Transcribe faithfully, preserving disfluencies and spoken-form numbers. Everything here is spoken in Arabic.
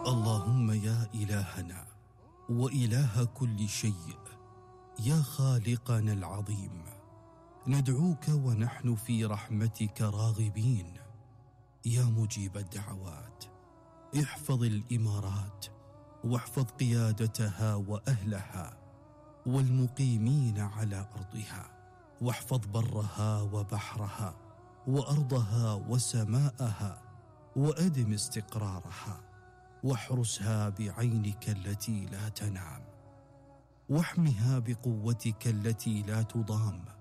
اللهم يا إلهنا وإله كل شيء، يا خالقنا العظيم، ندعوك ونحن في رحمتك راغبين. يا مجيب الدعوات، احفظ الإمارات واحفظ قيادتها وأهلها والمقيمين على أرضها، واحفظ برها وبحرها وأرضها وسماءها، وأدم استقرارها، واحرسها بعينك التي لا تنام، واحمها بقوتك التي لا تضام.